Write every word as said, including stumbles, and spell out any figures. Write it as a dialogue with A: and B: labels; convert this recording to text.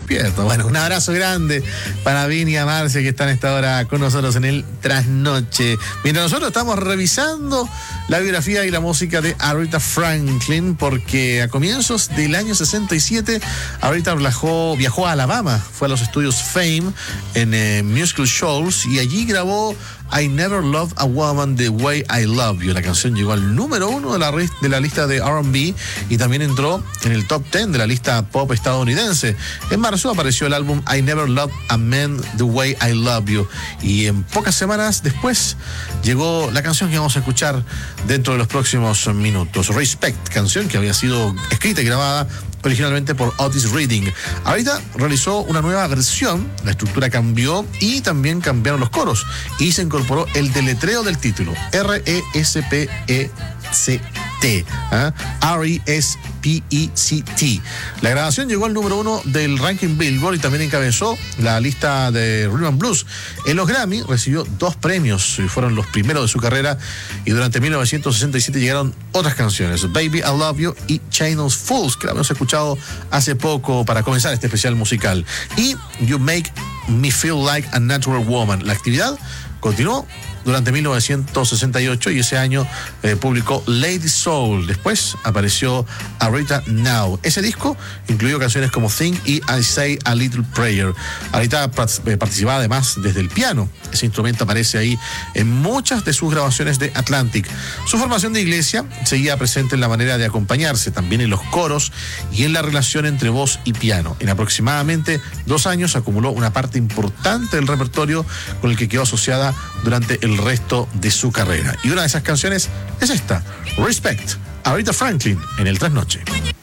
A: despierto. Bueno, un abrazo grande para Vini y a Marcia que están a esta hora con nosotros en el Trasnoche. Mientras nosotros estamos revisando la biografía y la música de Aretha Franklin, porque a comienzos del año sesenta y siete Aretha viajó, viajó a Alabama, fue a los estudios Fame en eh, Musical Shoals y allí grabó I Never Loved a Woman the Way I Love You. La canción llegó al número uno de la, de la lista de R and B y también entró en el top ten de la lista pop estadounidense. En marzo apareció el álbum I Never Loved a Man the Way I Love You y en pocas semanas después llegó la canción que vamos a escuchar dentro de los próximos minutos. Respect, canción que había sido escrita y grabada originalmente por Otis Redding. Ahorita realizó una nueva versión, la estructura cambió y también cambiaron los coros y se incorporó el deletreo del título, R E S P E C T, ¿eh? R E S P E C T. La grabación llegó al número uno del ranking Billboard y también encabezó la lista de Rhythm and Blues. En los Grammy recibió dos premios, fueron los primeros de su carrera y durante mil novecientos sesenta y siete llegaron otras canciones, Baby I Love You y Channel Fools, que la habíamos escuchado hace poco para comenzar este especial musical, y You Make Me Feel Like a Natural Woman. La actividad continuó durante mil novecientos sesenta y ocho y ese año eh, publicó Lady Soul. Después apareció Aretha Now. Ese disco incluyó canciones como Think y I Say a Little Prayer. Aretha participaba además desde el piano. Ese instrumento aparece ahí en muchas de sus grabaciones de Atlantic. Su formación de iglesia seguía presente en la manera de acompañarse, también en los coros y en la relación entre voz y piano. En aproximadamente dos años acumuló una parte importante del repertorio con el que quedó asociada durante el resto de su carrera. Y una de esas canciones es esta, Respect, Aretha Franklin, en el Trasnoche.